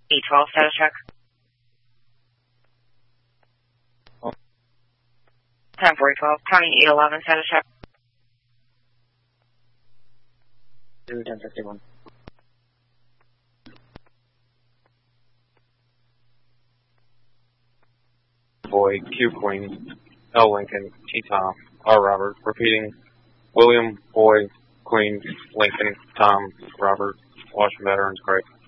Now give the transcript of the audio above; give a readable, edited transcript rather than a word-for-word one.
E12 status check. 10-4-12, County 811 status check. 1051. Boy, Q Queen, L Lincoln, T Tom, R Robert. Repeating, William, Boy, Queen, Lincoln, Tom, Robert, Washington Veterans, great.